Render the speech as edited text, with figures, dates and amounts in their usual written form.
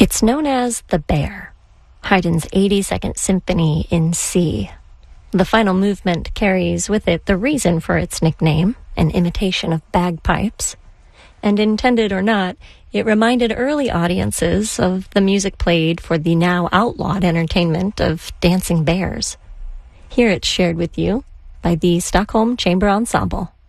It's known as the Bear, Haydn's 82nd Symphony in C. The final movement carries with it the reason for its nickname, an imitation of bagpipes. And intended or not, it reminded early audiences of the music played for the now outlawed entertainment of dancing bears. Here it's shared with you by the Stockholm Chamber Ensemble.